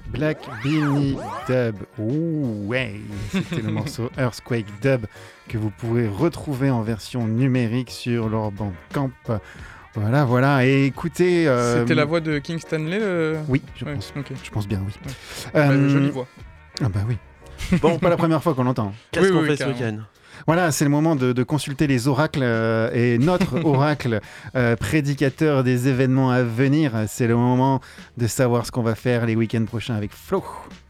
Black Beanie Dub. Ouh, ouais, c'était le morceau Earthquake Dub que vous pourrez retrouver en version numérique sur leur Bandcamp. Voilà. Et écoutez... C'était la voix de King Stanley Oui, je pense. Okay. Je pense bien, oui. Ouais. Jolie voix. Ah bah oui. Bon, pas la première fois qu'on l'entend. Qu'est-ce qu'on fait ce week-end ? Voilà, c'est le moment de consulter les oracles et notre oracle prédicateur des événements à venir. C'est le moment de savoir ce qu'on va faire les week-ends prochains avec Flo.